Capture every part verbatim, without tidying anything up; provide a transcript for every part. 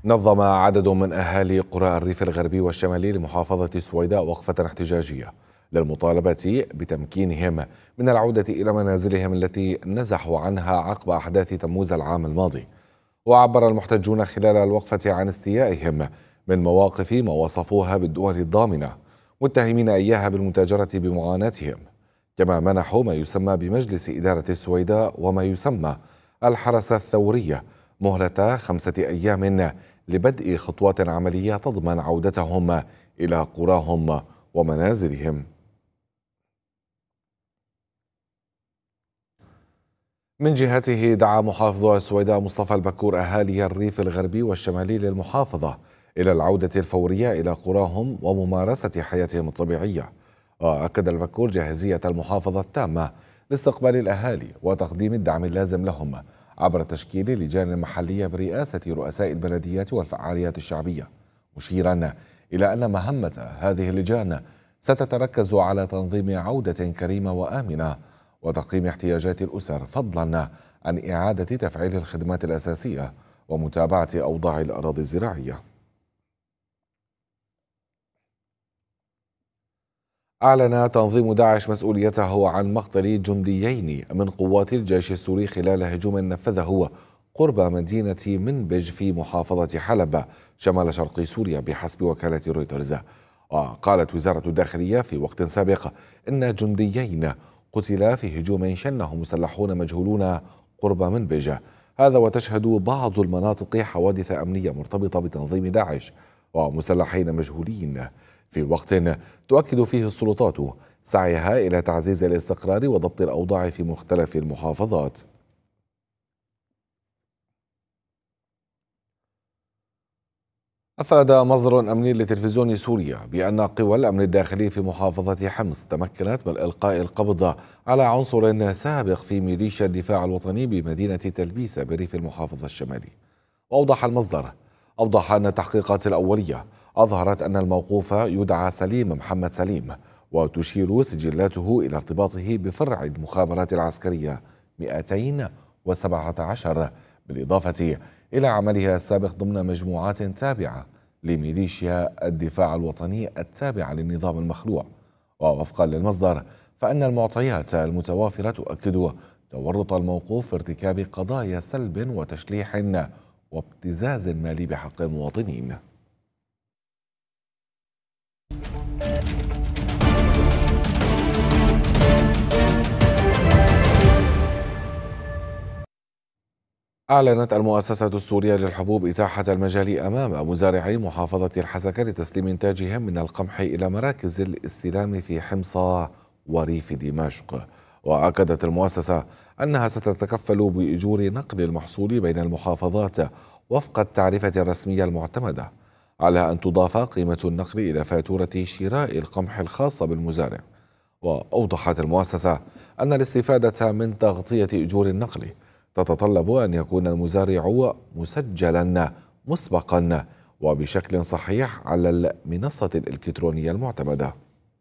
نظم عدد من أهالي قرى الريف الغربي والشمالي لمحافظة سويداء وقفة احتجاجية للمطالبة بتمكينهم من العودة إلى منازلهم التي نزحوا عنها عقب أحداث تموز العام الماضي. وعبر المحتجون خلال الوقفة عن استيائهم من مواقف ما وصفوها بالدول الضامنة، متهمين إياها بالمتاجرة بمعاناتهم، كما منحوا ما يسمى بمجلس إدارة السويداء وما يسمى الحرس الثورية مهلة خمسة أيام لبدء خطوات عملية تضمن عودتهم إلى قراهم ومنازلهم. من جهته دعا محافظ السويداء مصطفى البكور أهالي الريف الغربي والشمالي للمحافظة إلى العودة الفورية إلى قراهم وممارسة حياتهم الطبيعية. وأكد البكور جاهزية المحافظة التامة لاستقبال الأهالي وتقديم الدعم اللازم لهم عبر تشكيل لجان محلية برئاسة رؤساء البلديات والفعاليات الشعبية، مشيرا إلى أن مهمة هذه اللجان ستتركز على تنظيم عودة كريمة وآمنة وتقييم احتياجات الأسر، فضلا عن إعادة تفعيل الخدمات الأساسية ومتابعة أوضاع الأراضي الزراعية. أعلن تنظيم داعش مسؤوليته عن مقتل جنديين من قوات الجيش السوري خلال هجوم نفذه قرب مدينة منبج في محافظة حلب شمال شرق سوريا بحسب وكالة رويترز. وقالت وزارة الداخلية في وقت سابق إن جنديين قتلا في هجوم شنه مسلحون مجهولون قرب منبج. هذا وتشهد بعض المناطق حوادث أمنية مرتبطة بتنظيم داعش ومسلحين مجهولين، في وقت تؤكد فيه السلطات سعيها إلى تعزيز الاستقرار وضبط الأوضاع في مختلف المحافظات. أفاد مصدر أمني لتلفزيون سوريا بأن قوى الأمن الداخلي في محافظة حمص تمكنت من إلقاء القبض على عنصر سابق في ميليشيا الدفاع الوطني بمدينة تلبيسة بريف المحافظة الشمالي. وأوضح المصدر أوضح أن التحقيقات الأولية أظهرت أن الموقوف يدعى سليم محمد سليم، وتشير سجلاته إلى ارتباطه بفرع المخابرات العسكرية مئتين وسبعة عشر، بالإضافة إلى عملها السابق ضمن مجموعات تابعة لميليشيا الدفاع الوطني التابعة للنظام المخلوع. ووفقا للمصدر فإن المعطيات المتوافرة تؤكد تورط الموقوف في ارتكاب قضايا سلب وتشليح وابتزاز مالي بحق المواطنين. أعلنت المؤسسة السورية للحبوب إتاحة المجال أمام مزارعي محافظة الحسكة لتسليم إنتاجهم من القمح إلى مراكز الاستلام في حمص وريف دمشق. وأكدت المؤسسة أنها ستتكفل بإجور نقل المحصول بين المحافظات وفق التعرفة الرسمية المعتمدة، على أن تضاف قيمة النقل إلى فاتورة شراء القمح الخاصة بالمزارع. وأوضحت المؤسسة أن الاستفادة من تغطية أجور النقل تتطلب أن يكون المزارع مسجلا مسبقا وبشكل صحيح على المنصة الإلكترونية المعتمدة.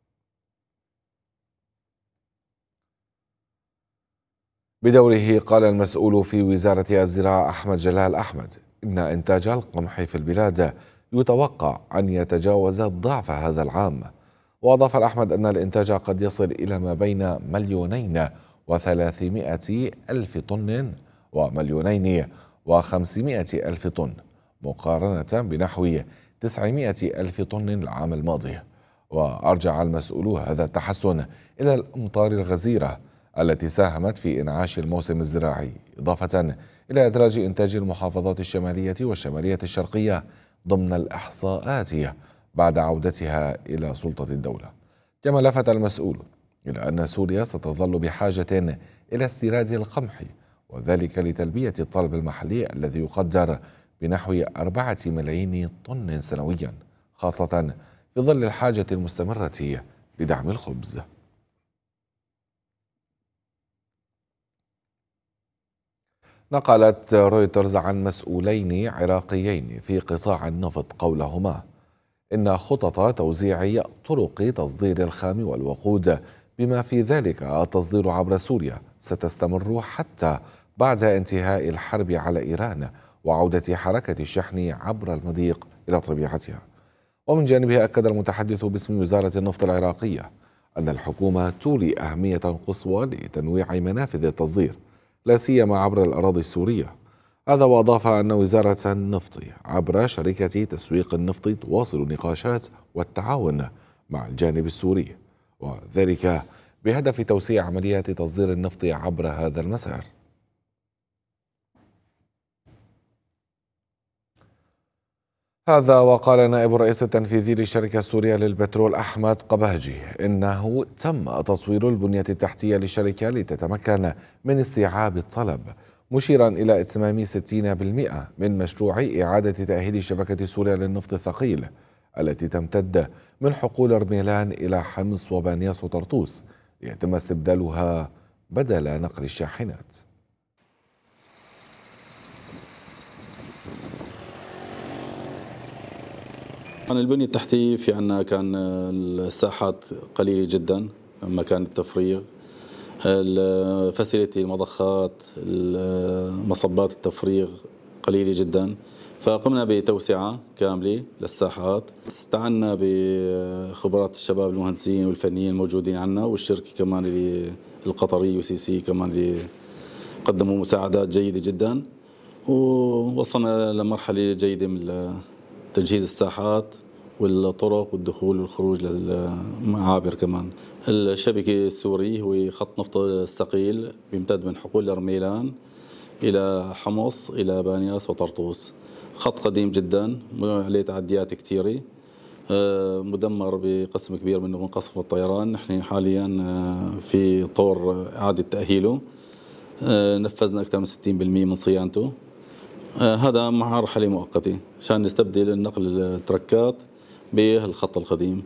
بدوره قال المسؤول في وزارة الزراعة أحمد جلال أحمد إن إنتاج القمح في البلاد يتوقع أن يتجاوز ضعف هذا العام. وأضاف الأحمد أن الإنتاج قد يصل إلى ما بين مليونين وثلاثمائة ألف طن ومليونين وخمسمائة ألف طن، مقارنة بنحو تسعمائة ألف طن العام الماضي. وأرجع المسؤول هذا التحسن إلى الأمطار الغزيرة التي ساهمت في إنعاش الموسم الزراعي، إضافة إلى إدراج إنتاج المحافظات الشمالية والشمالية الشرقية ضمن الإحصاءات بعد عودتها إلى سلطة الدولة. كما لفت المسؤول إلى أن سوريا ستظل بحاجة إلى استيراد القمح، وذلك لتلبية الطلب المحلي الذي يقدر بنحو أربعة ملايين طن سنويا، خاصة في ظل الحاجة المستمرة لدعم الخبز. نقلت رويترز عن مسؤولين عراقيين في قطاع النفط قولهما إن خطط توزيع طرق تصدير الخام والوقود بما في ذلك التصدير عبر سوريا ستستمر حتى بعد انتهاء الحرب على إيران وعودة حركة الشحن عبر المضيق إلى طبيعتها. ومن جانبه أكد المتحدث باسم وزارة النفط العراقية أن الحكومة تولي أهمية قصوى لتنويع منافذ التصدير لا سيما عبر الأراضي السورية. هذا وأضاف أن وزارة النفط عبر شركة تسويق النفط تواصل النقاشات والتعاون مع الجانب السوري، وذلك بهدف توسيع عمليات تصدير النفط عبر هذا المسار. هذا وقال نائب الرئيس التنفيذي للشركة السورية للبترول أحمد قباجي إنه تم تطوير البنية التحتية للشركة لتتمكن من استيعاب الطلب، مشيرا إلى إتمام ستين بالمئة من مشروع إعادة تأهيل شبكة سوريا للنفط الثقيل التي تمتد من حقول رميلان إلى حمص وبانياس وطرطوس، ليتم استبدالها بدل نقل الشاحنات. عن البنية التحتية في عنا كان الساحات قليلة جدا، مكان التفريغ، الفاسيلتي، المضخات، مصبات التفريغ قليلة جدا، فقمنا بتوسعة كاملة للساحات. استعنا بخبرات الشباب المهندسين والفنيين الموجودين عنا، والشركة كمان اللي القطرية يو سي سي كمان اللي قدموا مساعدات جيدة جدا، ووصلنا لمرحلة جيدة من تجهيز الساحات والطرق والدخول والخروج للمعابر. كمان الشبكة السوري هو خط نفط الثقيل بيمتد من حقول رميلان إلى حمص إلى بانياس وطرطوس، خط قديم جدا عليه تعديات كثيرة، مدمر بقسم كبير منه من قصف الطيران. نحن حاليا في طور إعادة تأهيله، نفذنا أكثر من ستين بالمئة من صيانته. هذا مرحلة مؤقتة عشان نستبدل النقل التركات بالخط القديم.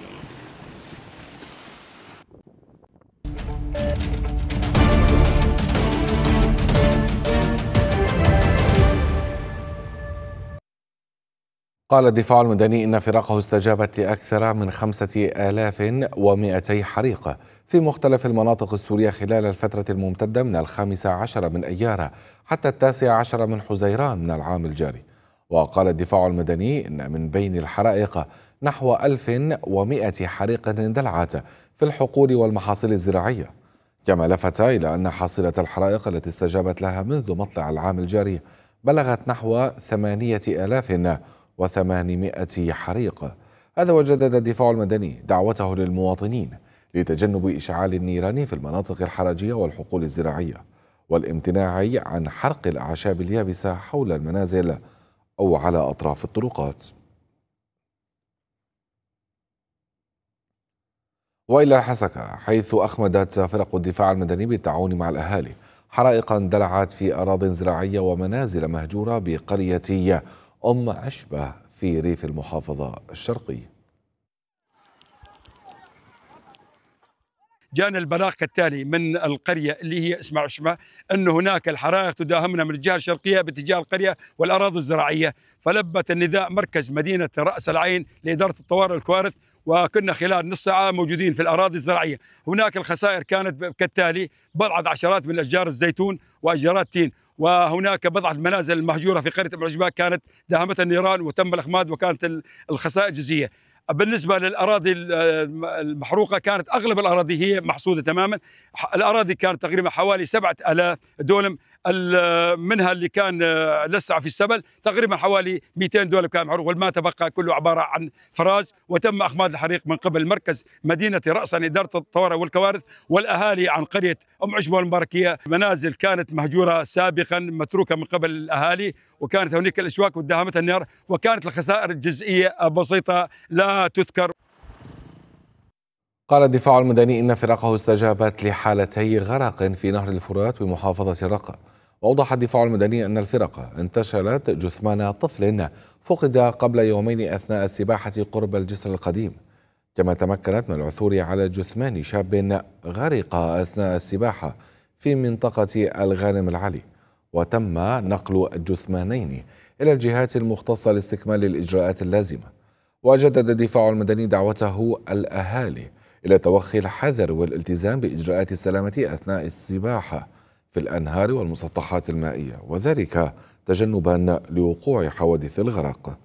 قال الدفاع المدني إن فرقه استجابت لأكثر من خمسة آلاف ومئتي حريق في مختلف المناطق السورية خلال الفترة الممتدة من الخامس عشر من أيار حتى التاسع عشر من حزيران من العام الجاري. وقال الدفاع المدني إن من بين الحرائق نحو ألف ومئة حريق اندلعت في الحقول والمحاصيل الزراعية، كما لفت إلى أن حاصلة الحرائق التي استجابت لها منذ مطلع العام الجاري بلغت نحو ثمانية آلاف وثمانمئة حريق. هذا وجدد الدفاع المدني دعوته للمواطنين لتجنب إشعال النيران في المناطق الحرجية والحقول الزراعية، والامتناع عن حرق الأعشاب اليابسة حول المنازل أو على أطراف الطرقات. وإلى حسكة، حيث أخمدت فرق الدفاع المدني بالتعاون مع الأهالي حرائق اندلعت في أراضٍ زراعية ومنازل مهجورة بقرية أم عشبة في ريف المحافظة الشرقية. جاءنا البلاغ كالتالي من القرية اللي هي اسمها عشمة أن هناك الحرائق تداهمنا من الجهة الشرقية باتجاه القرية والأراضي الزراعية، فلبت النداء مركز مدينة رأس العين لإدارة الطوارئ والكوارث، وكنا خلال نص ساعة موجودين في الأراضي الزراعية. هناك الخسائر كانت كالتالي: بضعة عشرات من أشجار الزيتون وأشجارات تين، وهناك بضعة منازل مهجورة في قرية العشبة كانت داهمتها النيران وتم الإخماد، وكانت الخسائر جزئية. بالنسبة للأراضي المحروقة كانت أغلب الأراضي هي محصودة تماما. الأراضي كانت تقريبا حوالي سبعة آلاف دولم، منها اللي كان لسع في السبل تقريبا حوالي مئتين دولم كان محروق، والما تبقى كله عبارة عن فراز. وتم إخماد الحريق من قبل مركز مدينة رأسا إدارة الطوارئ والكوارث والأهالي عن قرية أم عشبة والمباركية. منازل كانت مهجورة سابقا متروكة من قبل الأهالي، وكانت هناك الأشواك واداهمتها النار، وكانت الخسائر الجزئية بسيطة لا تذكر. قال الدفاع المدني إن فرقه استجابت لحالتي غرق في نهر الفرات بمحافظة الرقة. وأوضح الدفاع المدني أن الفرق انتشلت جثمان طفل فقد قبل يومين أثناء السباحة قرب الجسر القديم، كما تمكنت من العثور على جثمان شاب غرق أثناء السباحة في منطقة الغانم العلي، وتم نقل الجثمانين إلى الجهات المختصة لاستكمال الإجراءات اللازمة. وجدد الدفاع المدني دعوته الأهالي إلى توخي الحذر والالتزام بإجراءات السلامة أثناء السباحة في الأنهار والمسطحات المائية، وذلك تجنبا لوقوع حوادث الغرق.